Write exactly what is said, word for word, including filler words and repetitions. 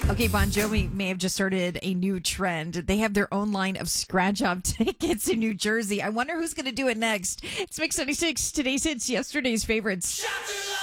Okay, Bon Jovi may have just started a new trend. They have their own line of scratch off tickets in New Jersey. I wonder who's going to do it next. It's Mix ninety-six, today's hits, yesterday's favorites.